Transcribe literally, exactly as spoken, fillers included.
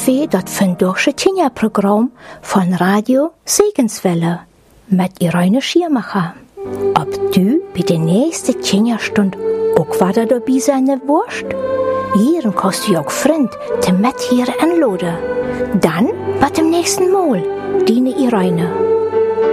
Dat wär dat vandaagse Tinja-Programm von Radio Segenswelle mit Irene Schirmacher. Ob du bei der nächsten Tinja-Stund auch wieder dabei sein wirst? Hier kannst du auch Freund mit hier anladen. Dann bis zum nächsten Mal, deine Irene.